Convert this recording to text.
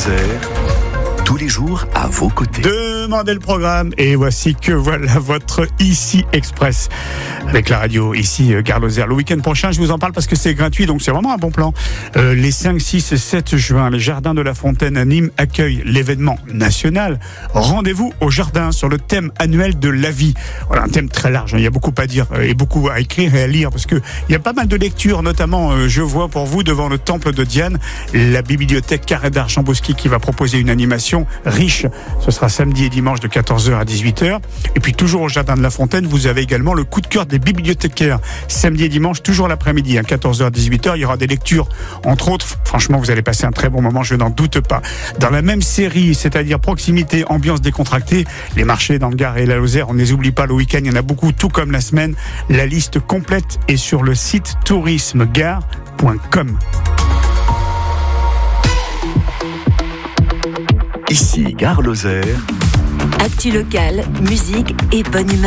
Lozère, tous les jours à vos côtés. Demandez le programme et voici que voilà votre Ici Express avec la radio ici Gare Lozère. Le week-end prochain, je vous en parle parce que c'est gratuit, donc c'est vraiment un bon plan. Les 5, 6 et 7 juin, les Jardins de la Fontaine à Nîmes accueillent l'événement national. Rendez-vous au jardin sur le thème annuel de la vie. Voilà, un thème très large, il y a beaucoup à dire et beaucoup à écrire et à lire parce que il y a pas mal de lectures, notamment je vois pour vous devant le temple de Diane, la bibliothèque Carré d'Art Chambosky qui va proposer une animation riche. Ce sera samedi et dimanche de 14h à 18h. Et puis toujours au Jardin de la Fontaine, vous avez également le coup de cœur des bibliothécaires. Samedi et dimanche, toujours l'après-midi, à 14h à 18h, il y aura des lectures. Entre autres, franchement, vous allez passer un très bon moment, je n'en doute pas. Dans la même série, c'est-à-dire proximité, ambiance décontractée, les marchés dans le Gard et la Lozère, on ne les oublie pas le week-end, il y en a beaucoup, tout comme la semaine. La liste complète est sur le site tourismegare.com. Ici Gare Lozère. Actu locale, musique et bonne humeur.